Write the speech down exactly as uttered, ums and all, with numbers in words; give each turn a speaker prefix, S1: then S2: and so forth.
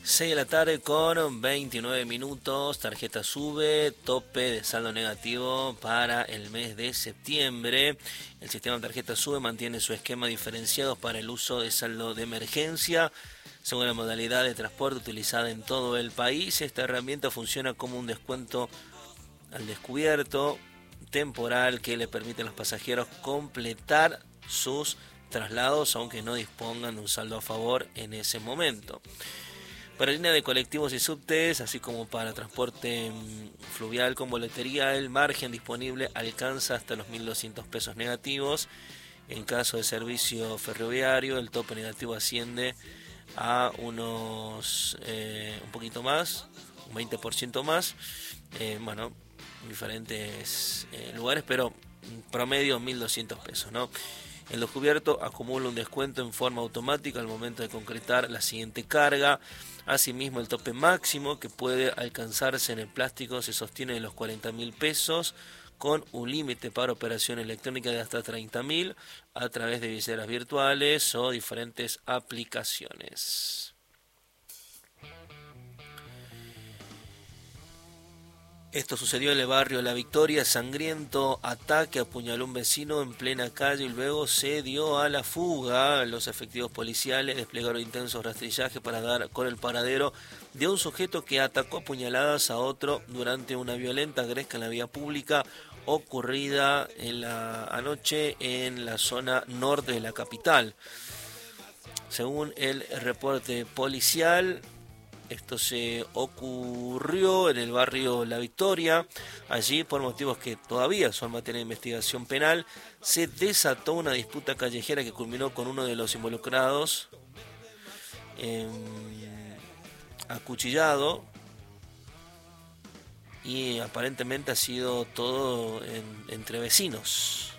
S1: seis de la tarde con veintinueve minutos, tarjeta sube, tope de saldo negativo para el mes de septiembre. El sistema de tarjeta sube mantiene su esquema diferenciado para el uso de saldo de emergencia. Según la modalidad de transporte utilizada en todo el país, esta herramienta funciona como un descuento al descubierto temporal que le permite a los pasajeros completar sus traslados aunque no dispongan de un saldo a favor en ese momento. Para línea de colectivos y subtes, así como para transporte fluvial con boletería, el margen disponible alcanza hasta los mil doscientos pesos negativos. En caso de servicio ferroviario, el tope negativo asciende a unos eh, un poquito más, un veinte por ciento más, eh, bueno, en diferentes eh, lugares, pero promedio mil doscientos pesos, ¿no? El descubierto acumula un descuento en forma automática al momento de concretar la siguiente carga. Asimismo, el tope máximo que puede alcanzarse en el plástico se sostiene en los cuarenta mil pesos, con un límite para operación electrónica de hasta treinta mil a través de viseras virtuales o diferentes aplicaciones. Esto sucedió en el barrio La Victoria. Sangriento ataque, apuñaló a un vecino en plena calle y luego se dio a la fuga. Los efectivos policiales desplegaron intensos rastrillajes para dar con el paradero de un sujeto que atacó a puñaladas a otro durante una violenta gresca en la vía pública ocurrida en la anoche en la zona norte de la capital. Según el reporte policial, esto se ocurrió en el barrio La Victoria. Allí, por motivos que todavía son materia de investigación penal, se desató una disputa callejera que culminó con uno de los involucrados eh, acuchillado, y aparentemente ha sido todo en, entre vecinos.